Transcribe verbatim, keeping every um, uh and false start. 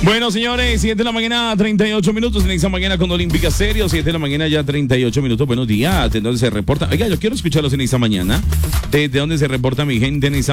Bueno, señores, siete de la mañana, treinta y ocho minutos en esta mañana con Olímpica Serio, siete de la mañana ya treinta y ocho minutos. Buenos días, ¿de dónde se reporta? Oiga, yo quiero escucharlos en esta mañana. ¿De, de dónde se reporta mi gente en esta